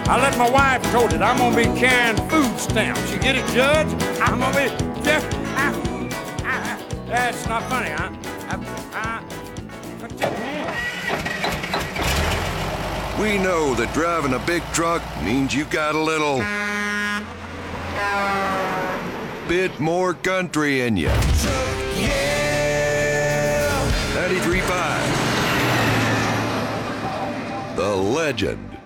I let my wife told it. I'm gonna be carrying food stamps. You get it, Judge? I'm gonna be. That's not funny, huh? We know that driving a big truck means you got a little bit more country in you. 93.5. The legend